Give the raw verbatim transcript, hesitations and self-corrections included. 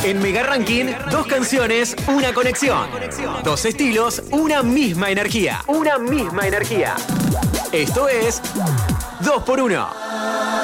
En Mega Ranking, dos canciones, una conexión. Dos estilos, una misma energía. Una misma energía. Esto es dos por uno.